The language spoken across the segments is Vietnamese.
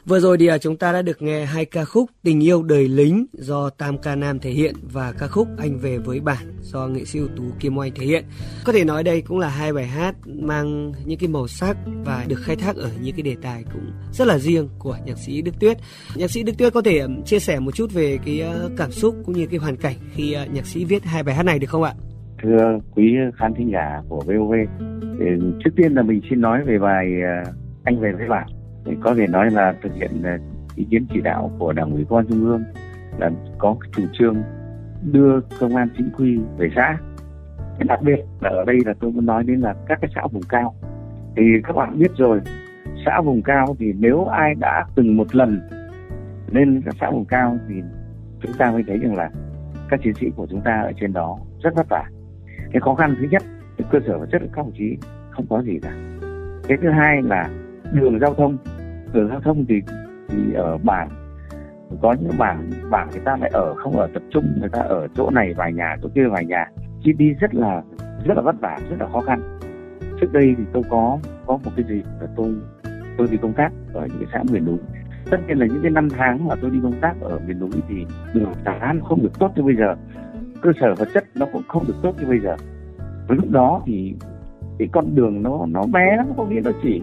Vừa rồi thì chúng ta đã được nghe hai ca khúc Tình yêu đời lính do Tam Ca Nam thể hiện và ca khúc Anh về với bản do nghệ sĩ ưu tú Kim Oanh thể hiện. Có thể nói đây cũng là hai bài hát mang những cái màu sắc và được khai thác ở những cái đề tài cũng rất là riêng của nhạc sĩ Đức Tuyết. Nhạc sĩ Đức Tuyết có thể chia sẻ một chút về cái cảm xúc cũng như cái hoàn cảnh khi nhạc sĩ viết hai bài hát này được không ạ? Thưa quý khán thính giả của VOV, trước tiên là mình xin nói về bài Anh về với bản. Có thể nói là thực hiện ý kiến chỉ đạo của Đảng ủy Công an Trung ương là có chủ trương đưa công an chính quy về xã. Đặc biệt là ở đây là tôi muốn nói đến là các cái xã vùng cao. Thì các bạn biết rồi, xã vùng cao thì nếu ai đã từng một lần lên các xã vùng cao thì chúng ta mới thấy rằng là các chiến sĩ của chúng ta ở trên đó rất vất vả. Cái khó khăn thứ nhất, cơ sở vật chất của các đồng chí không có gì cả. Cái thứ hai là đường giao thông thì ở bản có những bản người ta lại không ở tập trung, người ta ở chỗ này vài nhà, chỗ kia vài nhà, chi đi rất là vất vả, rất là khó khăn. Trước đây thì tôi có một cái gì là tôi đi công tác ở những cái xã miền núi. Tất nhiên là những cái năm tháng mà tôi đi công tác ở miền núi thì đường xá không được tốt như bây giờ, cơ sở vật chất nó cũng không được tốt như bây giờ. Với lúc đó thì cái con đường nó bé lắm, có nghĩa nó chỉ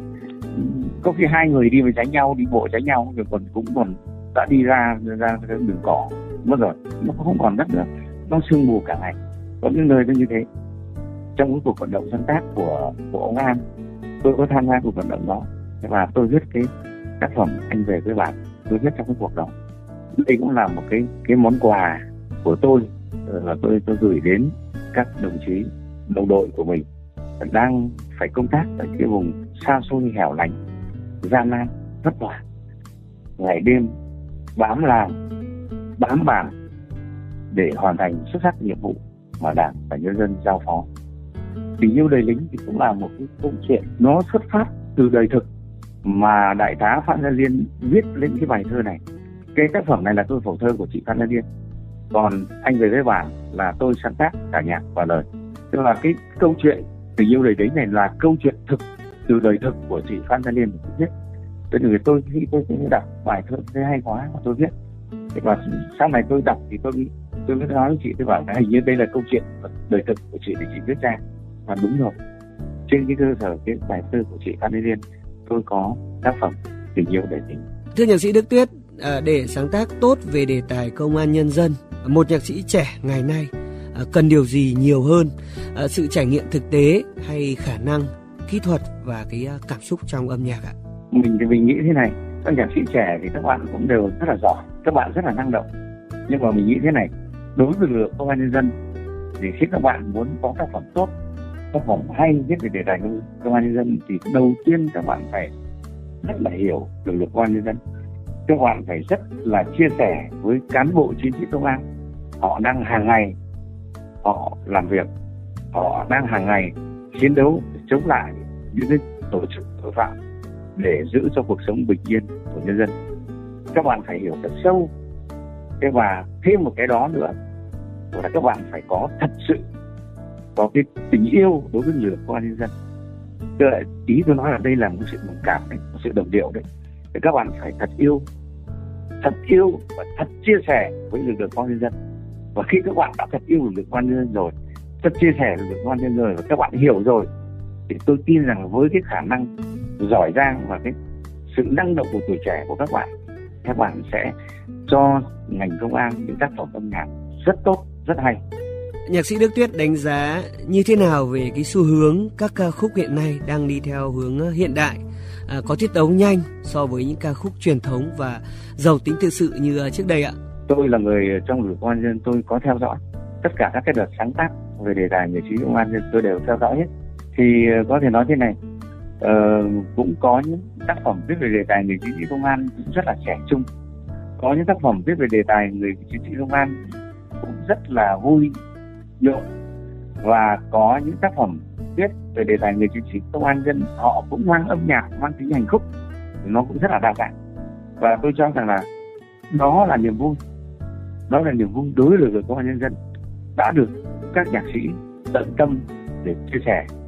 có khi hai người đi với tránh nhau, đi bộ tránh nhau, rồi cũng còn đã đi ra cái đường cỏ mất rồi, nó không còn đất nữa, nó sương mù cả ngày. Có những nơi nó như thế. Trong cái cuộc vận động sáng tác của ông An, tôi có tham gia cuộc vận động đó và tôi viết cái tác phẩm Anh về với bản, tôi viết trong cái cuộc đó. Đây cũng là một cái món quà của tôi là tôi gửi đến các đồng chí đồng đội của mình đang phải công tác ở cái vùng xa xôi hẻo lánh, gian nan vất vả, ngày đêm bám làng bám bản để hoàn thành xuất sắc nhiệm vụ mà Đảng và nhân dân giao phó. Tình yêu đời lính thì cũng là một cái câu chuyện nó xuất phát từ đời thực mà đại tá Phan Gia Liên viết lên cái bài thơ này. Cái tác phẩm này là tôi phổ thơ của chị Phan Gia Liên, còn Anh về với bản là tôi sáng tác cả nhạc và lời. Tức là cái câu chuyện Tình yêu đời lính này là câu chuyện thực từ đời thực của chị Phan Gia Liên viết. Tôi nghĩ tôi đọc bài thơ thấy hay quá mà tôi viết. Và sau này tôi đọc thì tôi mới nói với chị, tôi bảo hình như đây là câu chuyện đời thực của chị để chị viết ra. Và đúng rồi, trên cái cơ sở cái bài thơ của chị Phan Gia Liên, tôi có tác phẩm Tình yêu đời lính. Thưa nhạc sĩ Đức Tuyết, để sáng tác tốt về đề tài công an nhân dân, một nhạc sĩ trẻ ngày nay cần điều gì nhiều hơn, sự trải nghiệm thực tế hay khả năng kỹ thuật và cái cảm xúc trong âm nhạc ạ? Mình nghĩ thế này, các nhạc sĩ trẻ thì các bạn cũng đều rất là giỏi, các bạn rất là năng động, nhưng mà mình nghĩ thế này, đối với lực lượng công an nhân dân thì khi các bạn muốn có tác phẩm tốt, tác phẩm hay viết về đề tài công an nhân dân thì đầu tiên các bạn phải rất là hiểu lực lượng công an nhân dân. Các bạn phải rất là chia sẻ với cán bộ chiến sĩ công an. Họ đang hàng ngày họ làm việc, họ đang hàng ngày chiến đấu chống lại những cái tổ chức tội phạm để giữ cho cuộc sống bình yên của nhân dân. Các bạn phải hiểu thật sâu. Và thêm một cái đó nữa là các bạn phải có thật sự có cái tình yêu đối với lực lượng công an nhân dân. Ý tôi nói là đây là một sự đồng cảm đấy, một sự đồng điệu đấy. Thì các bạn phải thật yêu và thật chia sẻ với lực lượng công an nhân dân. Và khi các bạn đã thật yêu lực lượng công an nhân dân rồi, thật chia sẻ lực lượng công an nhân dân rồi và các bạn hiểu rồi, thì tôi tin rằng với cái khả năng giỏi giang và cái sự năng động của tuổi trẻ của các bạn sẽ cho ngành công an những tác phẩm âm nhạc rất tốt, rất hay. Nhạc sĩ Đức Tuyết đánh giá như thế nào về cái xu hướng các ca khúc hiện nay đang đi theo hướng hiện đại, có tiết tấu nhanh so với những ca khúc truyền thống và giàu tính tự sự như trước đây ạ? Tôi là người trong lực lượng công an nhân dân, tôi có theo dõi tất cả các cái đợt sáng tác về đề tài người chiến sĩ công an nhân dân, tôi đều theo dõi hết. Thì có thể nói thế này, cũng có những tác phẩm viết về đề tài người chiến sĩ công an cũng rất là trẻ trung, có những tác phẩm viết về đề tài người chiến sĩ công an cũng rất là vui nhộn, và có những tác phẩm viết về đề tài người chiến sĩ công an dân họ cũng mang âm nhạc, mang tính hành khúc, nó cũng rất là đa dạng. Và tôi cho rằng là đó là niềm vui đối với lực lượng công an nhân dân đã được các nhạc sĩ tận tâm để chia sẻ